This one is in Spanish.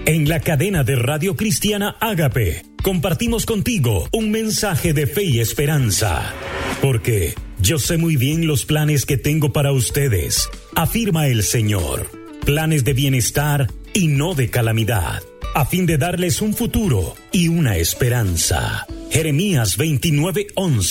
En la cadena de Radio Cristiana Ágape, compartimos contigo un mensaje de fe y esperanza. Porque yo sé muy bien los planes que tengo para ustedes, afirma el Señor. Planes de bienestar y no de calamidad, a fin de darles un futuro y una esperanza. Jeremías 29:11.